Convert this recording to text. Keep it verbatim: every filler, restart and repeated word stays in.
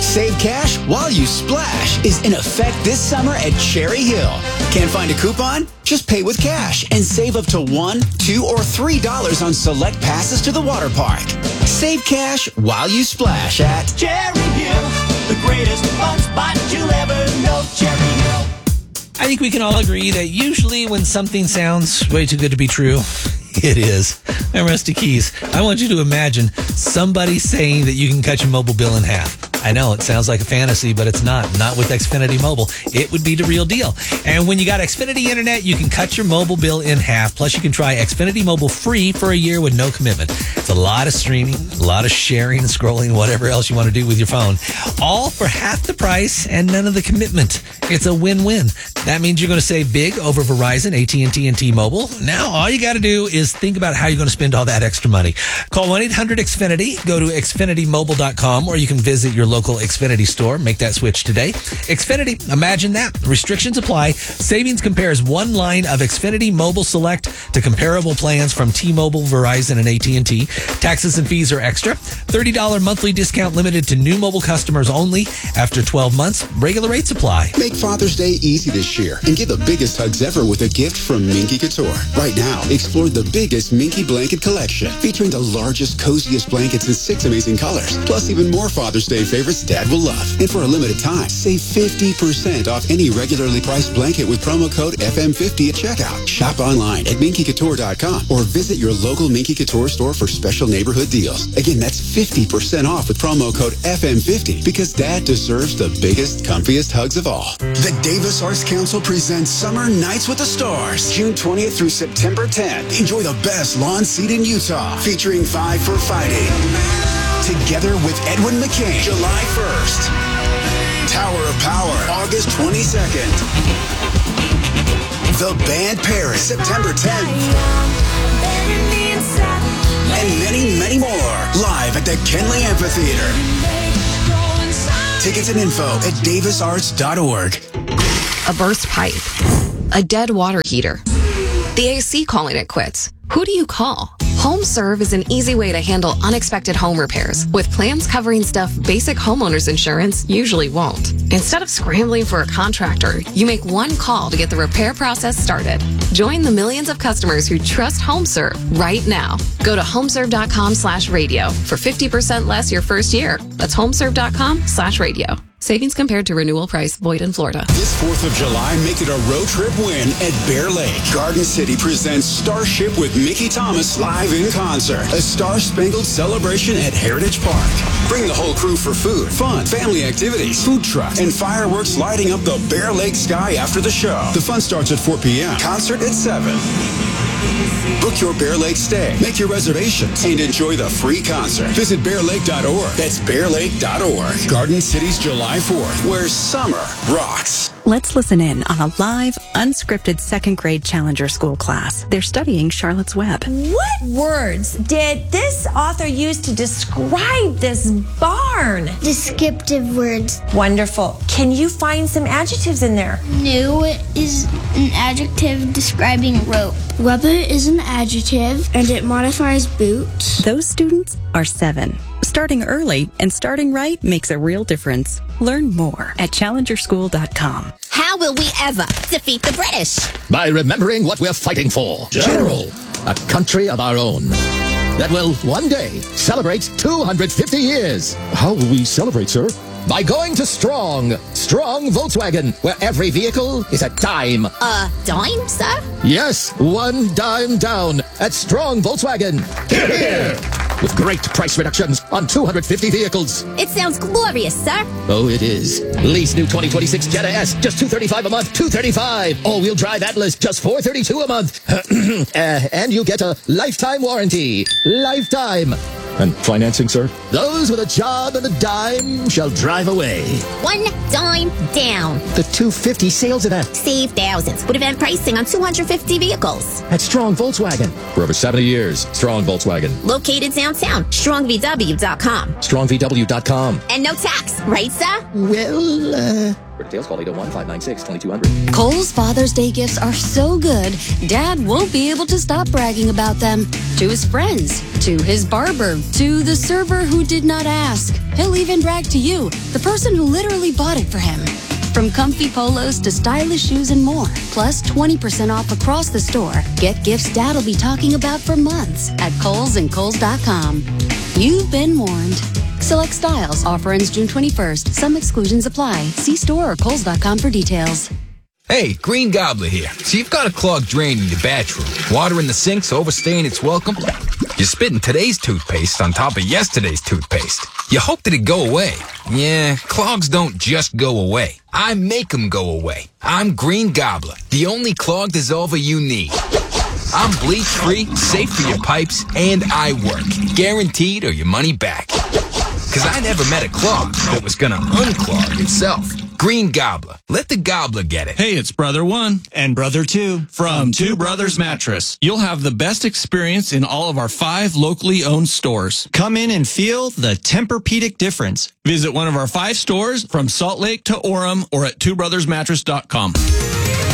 Save cash while you splash is in effect this summer at Cherry Hill. Can't find a coupon? Just pay with cash and save up to one, two, or three dollars on select passes to the water park. Save cash while you splash at Cherry Hill, the greatest fun spot you'll ever know. Cherry Hill. I think we can all agree that usually when something sounds way too good to be true, it is. I'm Rusty Keys. I want you to imagine somebody saying that you can cut your mobile bill in half. I know it sounds like a fantasy, but it's not. Not with Xfinity Mobile. It would be the real deal. And when you got Xfinity Internet, you can cut your mobile bill in half. Plus, you can try Xfinity Mobile free for a year with no commitment. It's a lot of streaming, a lot of sharing and scrolling, whatever else you want to do with your phone. All for half the price and none of the commitment. It's a win-win. That means you're going to save big over Verizon, A T and T, and T-Mobile. Now, all you got to do is think about how you're going to spend all that extra money. Call one eight hundred X Finity. Go to Xfinity Mobile dot com, or you can visit your local Xfinity store. Make that switch today. Xfinity, imagine that. Restrictions apply. Savings compares one line of Xfinity Mobile Select to comparable plans from T-Mobile, Verizon, and A T and T. Taxes and fees are extra. thirty dollars monthly discount limited to new mobile customers only. After twelve months, regular rates apply. Make Father's Day easy this year and get the biggest hugs ever with a gift from Minky Couture. Right now, explore the biggest Minky blanket collection, featuring the largest, coziest blankets in six amazing colors, plus even more Father's Day favorites Dad will love. And for a limited time, save fifty percent off any regularly priced blanket with promo code F M fifty at checkout. Shop online at Minky Couture dot com or visit your local Minky Couture store for special neighborhood deals. Again, that's fifty percent off with promo code F M fifty because Dad deserves the biggest, comfiest hugs of all. The Davis Arts Council presents Summer Nights with the Stars, June twentieth through September tenth. Enjoy the best lawn seat in Utah, featuring Five for Fighting. Together with Edwin McCain, July first. Tower of Power, August twenty-second. The Band Paris, September tenth. And many, many more, live at the Kenley Amphitheater. Tickets and info at davis arts dot org. A burst pipe. A dead water heater. The A C calling it quits. Who do you call? HomeServe is an easy way to handle unexpected home repairs with plans covering stuff basic homeowners insurance usually won't. Instead of scrambling for a contractor, you make one call to get the repair process started. Join the millions of customers who trust HomeServe right now. Go to homeserve dot com slash radio for fifty percent less your first year. That's homeserve dot com slash radio. Savings compared to renewal price. Void in Florida. This fourth of July, make it a road trip win at Bear Lake. Garden City presents Starship with Mickey Thomas live in concert. A star-spangled celebration at Heritage Park. Bring the whole crew for food, fun, family activities, food trucks, and fireworks lighting up the Bear Lake sky after the show. The fun starts at four p.m. Concert at seven. Book your Bear Lake stay, make your reservations, and enjoy the free concert. Visit bear lake dot org. That's bear lake dot org. Garden City's July fourth, where summer rocks. Let's listen in on a live, unscripted second grade Challenger School class. They're studying Charlotte's Web. What words did this author use to describe this barn? Descriptive words. Wonderful. Can you find some adjectives in there? New is an adjective describing rope. Rubber is an adjective, and it modifies boots. Those students are seven. Starting early and starting right makes a real difference. Learn more at challenger school dot com. How will we ever defeat the British? By remembering what we're fighting for. General, a country of our own that will one day celebrate two hundred fifty years. How will we celebrate, sir? By going to Strong. Strong Volkswagen, where every vehicle is a dime. A dime, sir? Yes, one dime down at Strong Volkswagen. Here, here. With great price reductions on two hundred fifty vehicles. It sounds glorious, sir. Oh, it is. Lease new twenty twenty-six Jetta S, just two hundred thirty-five dollars a month. two hundred thirty-five dollars. All-wheel drive Atlas, just four hundred thirty-two dollars a month. uh, and you get a lifetime warranty. Lifetime. And financing, sir? Those with a job and a dime shall drive away. One dime down. The two hundred fifty sales event. Save thousands with event pricing on two hundred fifty vehicles. At Strong Volkswagen. For over seventy years, Strong Volkswagen. Located downtown. strong v w dot com. strong v w dot com. And no tax, right, sir? Well, uh... For details, call eight oh one, five nine six, two two zero zero. Kohl's Father's Day gifts are so good, Dad won't be able to stop bragging about them. To his friends, to his barber, to the server who did not ask. He'll even brag to you, the person who literally bought it for him. From comfy polos to stylish shoes and more, plus twenty percent off across the store. Get gifts Dad'll be talking about for months at Kohl's and Kohl's dot com. You've been warned. Select styles. Offer ends June twenty-first. Some exclusions apply. See store or Kohl's dot com for details. Hey, Green Gobbler here. So you've got a clogged drain in your bathroom. Water in the sink's overstaying its welcome. You're spitting today's toothpaste on top of yesterday's toothpaste. You hope that it go away. Yeah, clogs don't just go away. I make them go away. I'm Green Gobbler, the only clog dissolver you need. I'm bleach-free, safe for your pipes, and I work. Guaranteed or your money back. Because I never met a clog that was going to unclog itself. Green Gobbler. Let the gobbler get it. Hey, it's Brother One and Brother Two from Two Brothers Mattress. You'll have the best experience in all of our five locally owned stores. Come in and feel the Tempur-Pedic difference. Visit one of our five stores from Salt Lake to Orem or at two brothers mattress dot com.